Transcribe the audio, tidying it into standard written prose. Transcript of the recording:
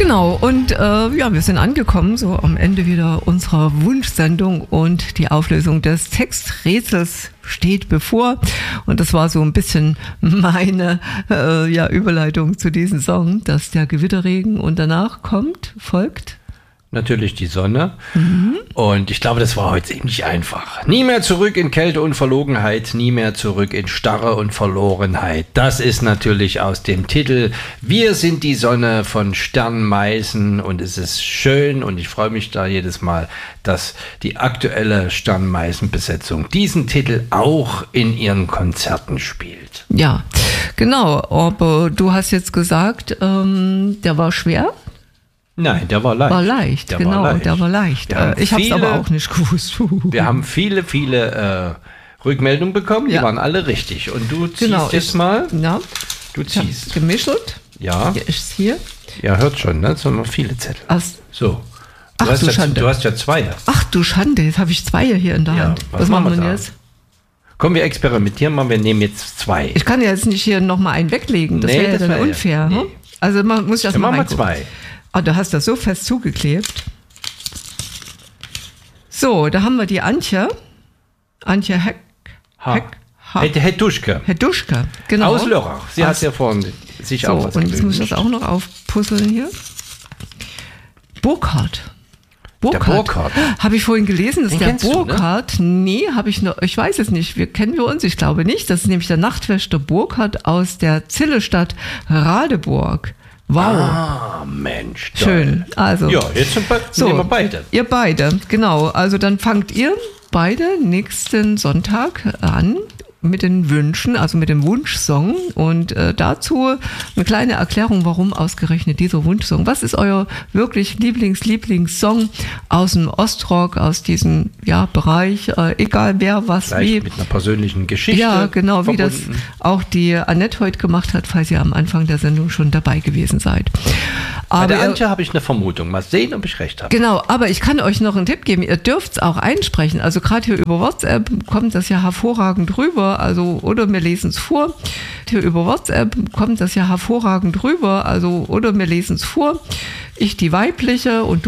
Genau, und wir sind angekommen, so am Ende wieder unserer Wunschsendung und die Auflösung des Texträtsels steht bevor. Und das war so ein bisschen meine Überleitung zu diesem Song, dass der Gewitterregen und danach folgt natürlich die Sonne. Und ich glaube, das war heute ziemlich einfach. Nie mehr zurück in Kälte und Verlogenheit, nie mehr zurück in Starre und Verlorenheit. Das ist natürlich aus dem Titel Wir sind die Sonne von Stern Meißen und es ist schön und ich freue mich da jedes Mal, dass die aktuelle Stern Meißen Besetzung diesen Titel auch in ihren Konzerten spielt. Ja, genau, aber du hast jetzt gesagt, der war schwer. Nein, der war leicht. Der war leicht. Ich habe es aber auch nicht gewusst. Wir haben viele Rückmeldungen bekommen, die waren alle richtig. Und du ziehst jetzt mal. Ja. Du ziehst. Gemischelt. Ja. Hier ist hier. Ja, hört schon, ne? Das sind noch viele Zettel. So. Du hast ja zwei. Ach du Schande, jetzt habe ich zwei hier in der Hand. Was machen wir denn jetzt? Komm, wir experimentieren mal, wir nehmen jetzt zwei. Ich kann ja jetzt nicht hier nochmal einen weglegen, das wäre ja dann unfair. Nee. Also muss ich das mal reingucken. Machen wir zwei. Ah, du hast das so fest zugeklebt. So, da haben wir die Antje. Antje Heduschke, genau. Aus Lörrach. Sie hat ja vorhin sich auch was und jetzt muss ich das auch noch aufpuzzeln hier. Burkhardt. Der Burkhardt. Habe ich vorhin gelesen, dass Den der Burkhardt, ne? Nee, habe ich noch, ich weiß es nicht, kennen wir uns, ich glaube nicht. Das ist nämlich der Nachtwächter Burkhardt aus der Zillestadt Radeburg. Wow. Ah, Mensch. Toll. Schön. Also. Ja, jetzt nehmen wir beide. Ihr beide, genau. Also dann fangt ihr beide nächsten Sonntag an mit den Wünschen, also mit dem Wunschsong. Und dazu eine kleine Erklärung, warum ausgerechnet dieser Wunschsong. Was ist euer wirklich Lieblingssong aus dem Ostrock, aus diesem Bereich, egal wer, was, vielleicht wie. Mit einer persönlichen Geschichte. Ja, genau, verbunden. Wie das auch die Annette heute gemacht hat, falls ihr am Anfang der Sendung schon dabei gewesen seid. Bei der Antje habe ich eine Vermutung. Mal sehen, ob ich recht habe. Genau, aber ich kann euch noch einen Tipp geben. Ihr dürft es auch einsprechen. Also gerade hier über WhatsApp kommt das ja hervorragend rüber. Also, oder wir lesen es vor. Hier über WhatsApp kommt das ja hervorragend rüber. Also, oder wir lesen es vor. Ich die weibliche und du